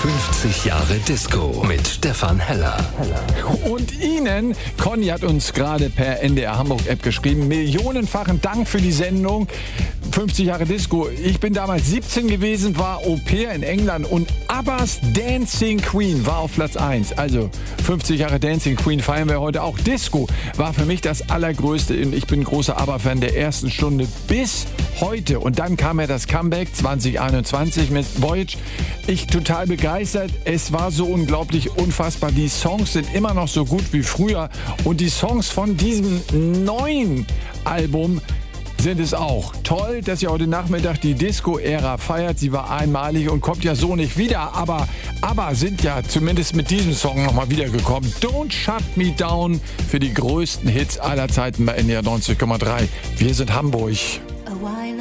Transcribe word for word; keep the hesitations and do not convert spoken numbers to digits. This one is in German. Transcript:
fünfzig Jahre Disco mit Stefan Heller. Und Ihnen, Conny hat uns gerade per N D R Hamburg App geschrieben, millionenfachen Dank für die Sendung. fünfzig Jahre Disco. Ich bin damals siebzehn gewesen, war Au-pair in England und Abbas Dancing Queen war auf Platz eins. Also fünfzig Jahre Dancing Queen feiern wir heute auch. Disco war für mich das Allergrößte und ich bin großer ABBA-Fan der ersten Stunde bis heute. Und dann kam ja das Comeback zwanzig einundzwanzig mit Voyage. Ich total begeistert. Es war so unglaublich unfassbar. Die Songs sind immer noch so gut wie früher und die Songs von diesem neuen Album sind es auch. Toll, dass ihr heute Nachmittag die Disco-Ära feiert. Sie war einmalig und kommt ja so nicht wieder. Aber ABBA sind ja zumindest mit diesem Song nochmal wiedergekommen. Don't Shut Me Down für die größten Hits aller Zeiten bei N D R neunzig Komma drei. Wir sind Hamburg. A while